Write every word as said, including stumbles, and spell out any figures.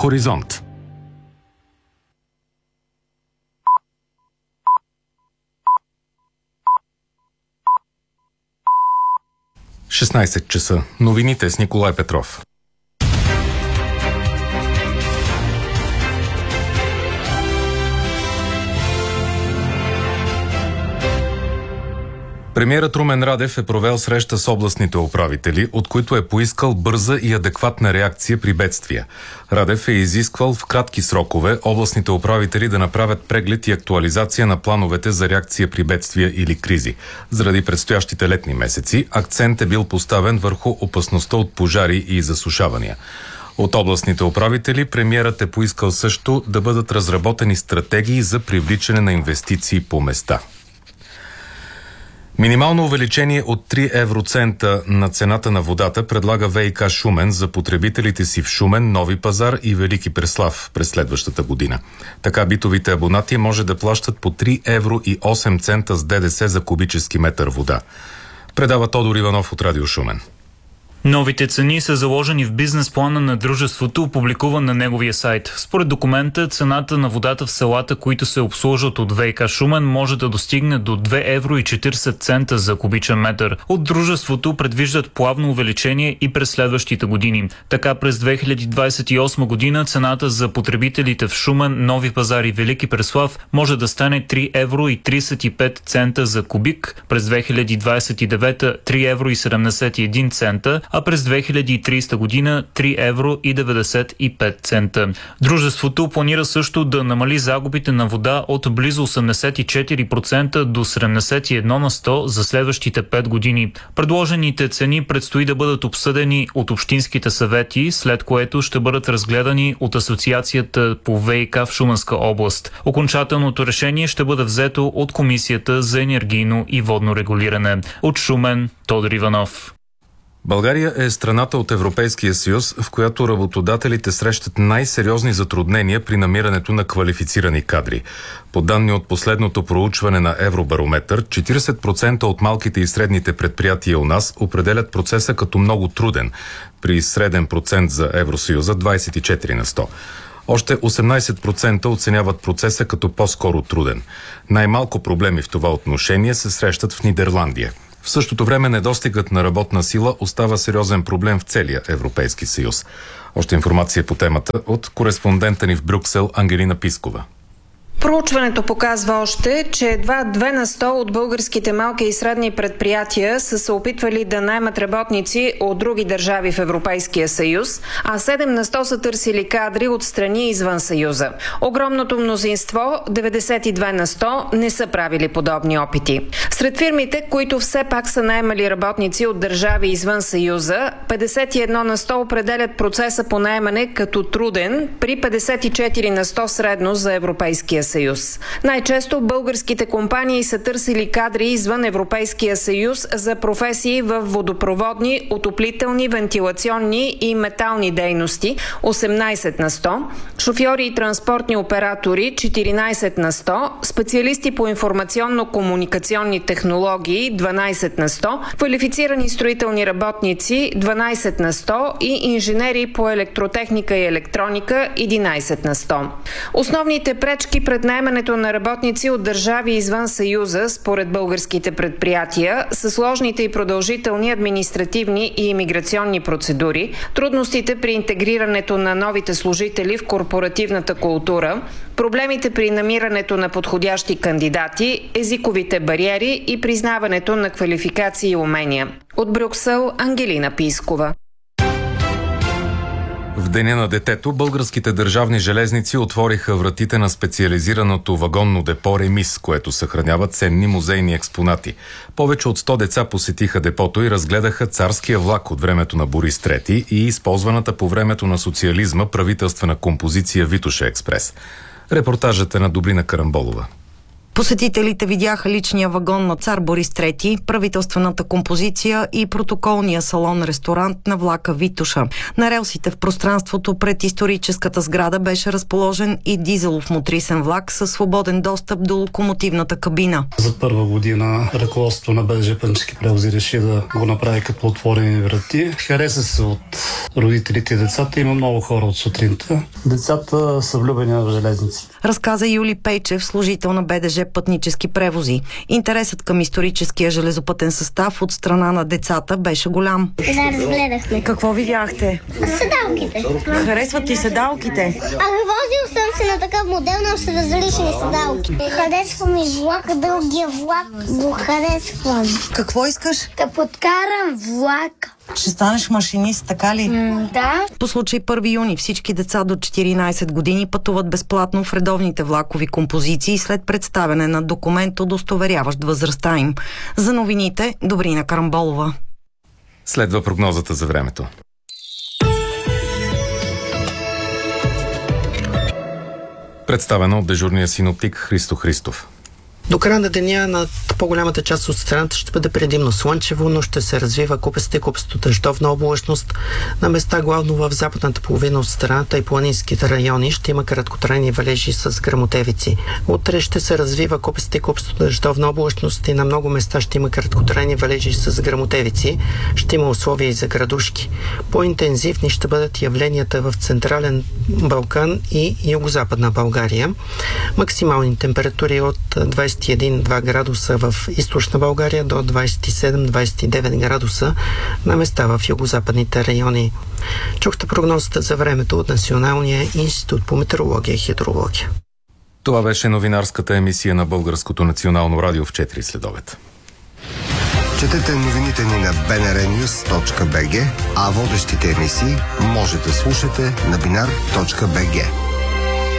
Хоризонт. шестнайсет часа. Новините с Николай Петров. Премиерът Румен Радев е провел среща с областните управители, от които е поискал бърза и адекватна реакция при бедствия. Радев е изисквал в кратки срокове областните управители да направят преглед и актуализация на плановете за реакция при бедствия или кризи. Заради предстоящите летни месеци, акцент е бил поставен върху опасността от пожари и засушавания. От областните управители премиерът е поискал също да бъдат разработени стратегии за привличане на инвестиции по места. Минимално увеличение от три евроцента на цената на водата предлага ВиК Шумен за потребителите си в Шумен, Нови пазар и Велики Преслав през следващата година. Така битовите абонати може да плащат по три евро и осем цента с ДДС за кубически метър вода. Предава Тодор Иванов от Радио Шумен. Новите цени са заложени в бизнес плана на дружеството, публикуван на неговия сайт. Според документа, цената на водата в селата, които се обслужват от ВиК Шумен, може да достигне до две евро и четирийсет цента за кубичен метър. От дружеството предвиждат плавно увеличение и през следващите години. Така през две хиляди двадесет и осма година цената за потребителите в Шумен, Нови пазар и Велики Преслав може да стане три евро и трийсет и пет цента за кубик, през две хиляди двадесет и девета три евро и седемдесет и един цента, а през две хиляди и тридесета година три евро и деветдесет и пет цента. Дружеството планира също да намали загубите на вода от близо осемдесет и четири процента до седемдесет и едно на сто за следващите пет години. Предложените цени предстои да бъдат обсъдени от общинските съвети, след което ще бъдат разгледани от Асоциацията по ВиК в Шуменска област. Окончателното решение ще бъде взето от Комисията за енергийно и водно регулиране. От Шумен, Тодор Иванов. България е страната от Европейския съюз, в която работодателите срещат най-сериозни затруднения при намирането на квалифицирани кадри. По данни от последното проучване на Евробарометър, четирийсет процента от малките и средните предприятия у нас определят процеса като много труден, при среден процент за Евросъюза двадесет и четири на сто. Още осемнайсет процента оценяват процеса като по-скоро труден. Най-малко проблеми в това отношение се срещат в Нидерландия. В същото време недостигът на работна сила остава сериозен проблем в целия Европейски съюз. Още информация по темата от кореспондента ни в Брюксел Ангелина Пискова. Проучването показва още, че едва две на сто от българските малки и средни предприятия са се опитвали да наемат работници от други държави в Европейския съюз, а седем на сто са търсили кадри от страни извън Съюза. Огромното мнозинство, деветдесет и две на сто, не са правили подобни опити. Сред фирмите, които все пак са наемали работници от държави извън Съюза, петдесет и едно на сто определят процеса по наемане като труден, при петдесет и четири на сто средно за Европейския съюз. съюз. Най-често българските компании са търсили кадри извън Европейския съюз за професии в водопроводни, отоплителни, вентилационни и метални дейности осемнайсет на сто, шофьори и транспортни оператори четиринайсет на сто, специалисти по информационно-комуникационни технологии дванайсет на сто, квалифицирани строителни работници дванайсет на сто и инженери по електротехника и електроника единайсет на сто. Основните пречки пред наемането на работници от държави извън Съюза, според българските предприятия, са сложните и продължителни административни и имиграционни процедури, трудностите при интегрирането на новите служители в корпоративната култура, проблемите при намирането на подходящи кандидати, езиковите бариери и признаването на квалификации и умения. От Брюксел Ангелина Пискова. В Деня на детето българските държавни железници отвориха вратите на специализираното вагонно депо Ремис, което съхранява ценни музейни експонати. Повече от сто деца посетиха депото и разгледаха царския влак от времето на Борис трети и използваната по времето на социализма правителствена композиция Витоша експрес. Репортажът е на Добрина Карамболова. Посетителите видяха личния вагон на цар Борис трети, правителствената композиция и протоколния салон-ресторант на влака Витоша. На релсите в пространството пред историческата сграда беше разположен и дизелов мотрисен влак със свободен достъп до локомотивната кабина. За първа година ръководството на БДЖ Пътнически превози реши да го направи като отворени врати. Хареса се от родителите и децата. Има много хора от сутринта. Децата са влюбени в железници. Разказа Юли Пейчев, служител на БДЖ Пътнически превози. Интересът към историческия железопътен състав от страна на децата беше голям. Да, разгледахме. Какво видяхте? Седалките. Харесват ти седалките? А возил съм се на такъв модел, но с различни седалки. Харесва ми влака, дългия влак. Го харесвам. Какво искаш? Да подкарам влак. Ще станеш машинист, така ли? М, да. По случай първи юни всички деца до четиринайсет години пътуват безплатно в редовните влакови композиции след представяне на документ, удостоверяващ възрастта им. За новините, Добрина Карамболова. Следва прогнозата за времето. Представено от дежурния синоптик Христо Христов. До края на деня над по-голямата част от страната ще бъде предимно слънчево, но ще се развива купеста и купесто дъждовна облачност. На места главно в западната половина от страната и планинските райони ще има краткотрайни валежи с гръмотевици. Утре ще се развива купеста и купесто дъждовна облачност и на много места ще има краткотрайни валежи с гръмотевици. Ще има условия и за градушки. По-интензивни ще бъдат явленията в Централен Балкан и Югозападна България. Максимални температури от двайсет и един до два градуса в източна България до двайсет и седем до двайсет и девет градуса на места в югозападните райони. Чухте прогнозата за времето от Националния институт по метеорология и хидрология. Това беше новинарската емисия на Българското национално радио в четири следобед. Четете новините ни на би ен ар нюс точка би джи, а водещите емисии може да слушате на бинар точка би джи.